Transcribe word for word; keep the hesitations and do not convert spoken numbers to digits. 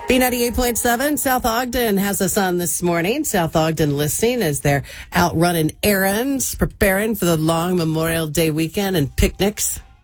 B ninety-eight point seven, South Ogden has us on this morning. South Ogden listening as they're out running errands, preparing for the long Memorial Day weekend and picnics.